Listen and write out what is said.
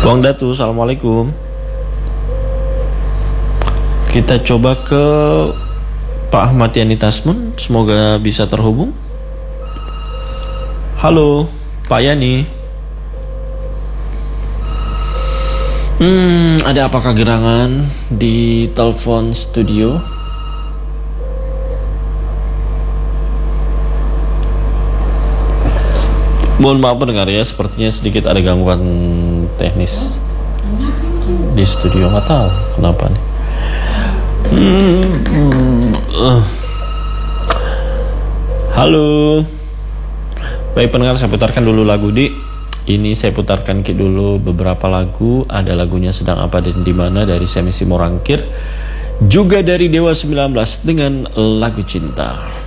Bang Datu, assalamualaikum. Kita coba ke Pak Ahmad Yani Tasmun, semoga bisa terhubung. Halo, Pak Yani. Ada apakah gerangan di telepon studio? Mohon maaf pendengar ya, sepertinya sedikit ada gangguan teknis di studio, nggak tahu kenapa nih. Halo. Baik pendengar, saya putarkan dulu lagu ini saya putarkan dulu beberapa lagu. Ada lagunya Sedang Apa dan Dimana dari Semisi Morangkir, juga dari Dewa 19 dengan Lagu Cinta.